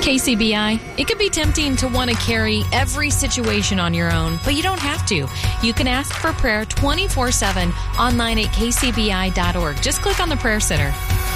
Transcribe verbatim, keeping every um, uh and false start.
K C B I, it can be tempting to want to carry every situation on your own, but you don't have to. You can ask for prayer twenty-four seven online at k c b i dot org. Just click on the Prayer Center.